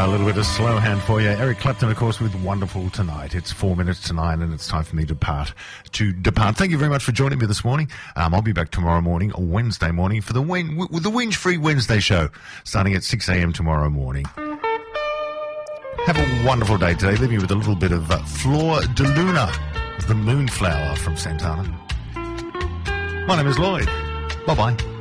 A little bit of slow hand for you. Eric Clapton, of course, with Wonderful Tonight. It's 4 minutes to 9 and it's time for me to depart. Thank you very much for joining me this morning. I'll be back tomorrow morning, Wednesday morning, for the Whinge-Free Wednesday show, starting at 6 a.m. tomorrow morning. Have a wonderful day today. Leave me with a little bit of Flor de Luna, the Moonflower from Santana. My name is Lloyd. Bye-bye.